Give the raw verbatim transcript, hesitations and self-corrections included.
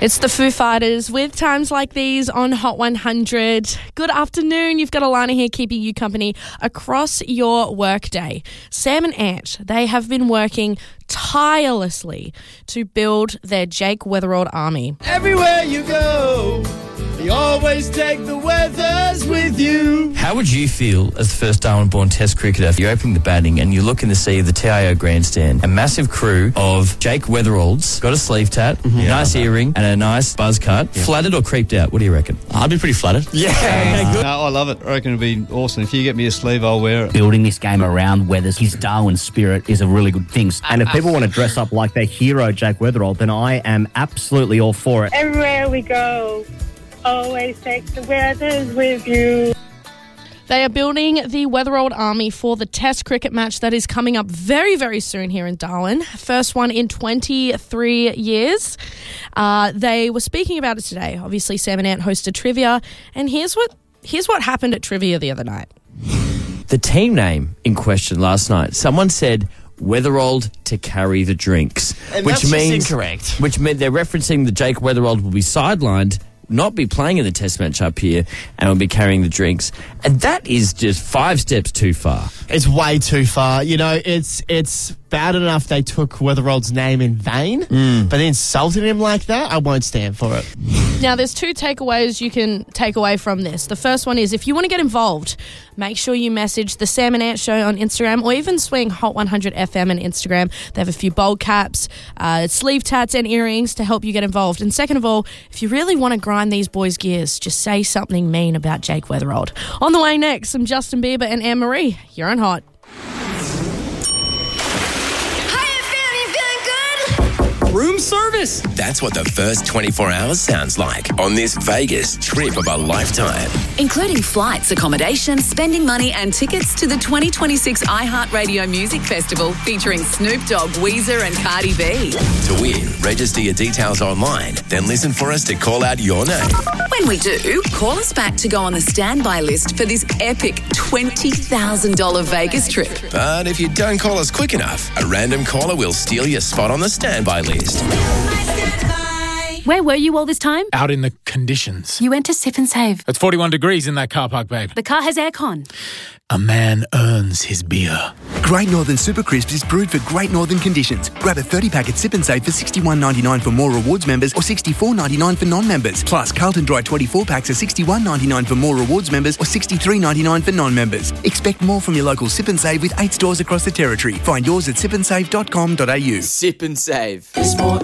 It's the Foo Fighters with Times Like These on Hot one hundred. Good afternoon. You've got Alana here keeping you company across your workday. Sam and Ant, they have been working tirelessly to build their Jake Weatherald army. Everywhere you go, you always take the weathers with you. How would you feel as the first Darwin-born Test cricketer? You're opening the batting and you look in to see the T I O grandstand. A massive crew of Jake Weatheralds, got a sleeve tat, mm-hmm. yeah, nice earring and a nice buzz cut. Yeah. Flattered or creeped out? What do you reckon? I'd be pretty flattered. Yeah. Okay, good. No, I love it. I reckon it'd be awesome. If you get me a sleeve, I'll wear it. Building this game around weathers, his Darwin spirit is a really good thing. And if people want to dress up like their hero, Jake Weatherald, then I am absolutely all for it. Everywhere we go, always take the weathers with you. They are building the Weatherald army for the Test cricket match that is coming up very, very soon here in Darwin. First one in twenty-three years. Uh, they were speaking about it today. Obviously, Sam and Ant hosted trivia. And here's what here's what happened at trivia the other night. The team name in question last night, someone said Weatherald to carry the drinks. And which that's means just incorrect. Which meant they're referencing that Jake Weatherald will be sidelined, not be playing in the Test match up here, and will be carrying the drinks. And that is just five steps too far. It's way too far. You know, it's it's bad enough they took Weatherald's name in vain, mm. but insulting him like that, I won't stand for it. Now, there's two takeaways you can take away from this. The first one is if you want to get involved, make sure you message the Sam and Ant Show on Instagram or even swing Hot one hundred F M on Instagram. They have a few bowl caps, uh, sleeve tats and earrings to help you get involved. And second of all, if you really want to grind these boys' gears, just say something mean about Jake Weatherald. On the way next, some Justin Bieber and Anne-Marie. You're on Hot. Room service. That's what the first twenty-four hours sounds like on this Vegas trip of a lifetime. Including flights, accommodation, spending money and tickets to the twenty twenty-six iHeartRadio Music Festival featuring Snoop Dogg, Weezer and Cardi B. To win, register your details online, then listen for us to call out your name. When we do, call us back to go on the standby list for this epic twenty thousand dollars Vegas trip. But if you don't call us quick enough, a random caller will steal your spot on the standby list. Where were you all this time? Out in the conditions. You went to Sip and Save. It's forty-one degrees in that car park, babe. The car has aircon. A man earns his beer. Great Northern Super Crisps is brewed for Great Northern conditions. Grab a thirty pack at Sip and Save for sixty-one ninety-nine for more rewards members or sixty-four ninety-nine for non-members. Plus, Carlton Dry twenty-four packs are sixty-one ninety-nine for more rewards members or sixty-three ninety-nine for non-members. Expect more from your local Sip and Save with eight stores across the territory. Find yours at sip and save dot com dot a u. Sip and Save.